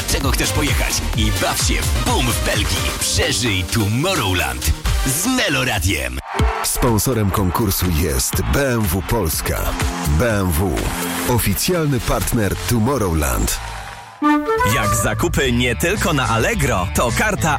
dlaczego chcesz pojechać i baw się w boom w Belgii. Przeżyj Tomorrowland z Meloradiem. Sponsorem konkursu jest BMW Polska. BMW. Oficjalny partner Tomorrowland. Jak zakupy nie tylko na Allegro, to karta